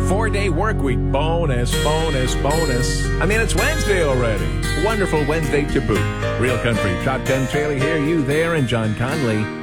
4-day work week. Bonus, bonus, bonus. I mean, it's Wednesday already. Wonderful Wednesday to boot. Real Country, Top 10 Taylor here, you there, and John Conley.